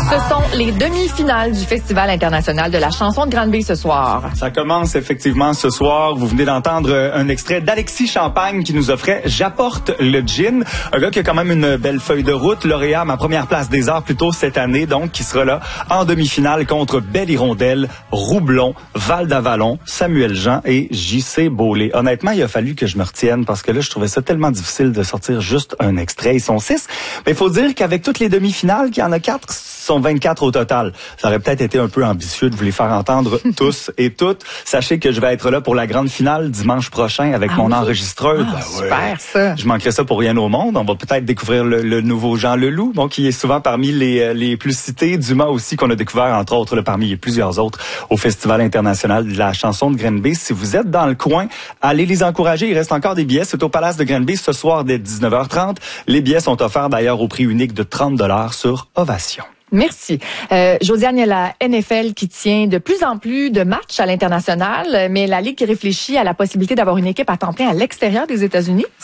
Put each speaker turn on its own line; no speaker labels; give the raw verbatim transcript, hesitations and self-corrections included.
Ce sont les demi-finales du Festival international de la chanson de Granby ce soir.
Ça commence effectivement ce soir. Vous venez d'entendre un extrait d'Alexis Champagne qui nous offrait « J'apporte le gin ». Un gars qui a quand même une belle feuille de route. Lauréat à ma première place des arts plus tôt cette année, donc qui sera là en demi-finale contre Belle Hirondelle, Roublon, Val d'Avalon, Samuel Jean et J C Beaulé. Honnêtement, il a fallu que je me retienne parce que là, je trouvais ça tellement difficile de sortir juste un extrait. Ils sont six. Mais il faut dire qu'avec toutes les demi-finales, qu'il y en a quatre, sont vingt-quatre au total. Ça aurait peut-être été un peu ambitieux de vous les faire entendre tous et toutes. Sachez que je vais être là pour la grande finale dimanche prochain avec
ah
mon
oui?
enregistreuse.
Ah,
ben
super
ouais.
ça.
Je manquerai ça pour rien au monde. On va peut-être découvrir le, le nouveau Jean Leloup, bon, qui est souvent parmi les, les plus cités. Dumas aussi, qu'on a découvert, entre autres, là, parmi plusieurs autres, au Festival international de la chanson de Granby. Si vous êtes dans le coin, allez les encourager. Il reste encore des billets. C'est au Palace de Granby ce soir dès dix-neuf heures trente. Les billets sont offerts d'ailleurs au prix unique de trente dollars sur Ovation.
Merci. Euh, Josiane, il y a la N F L qui tient de plus en plus de matchs à l'international, mais la Ligue qui réfléchit à la possibilité d'avoir une équipe à temps plein à l'extérieur des États-Unis.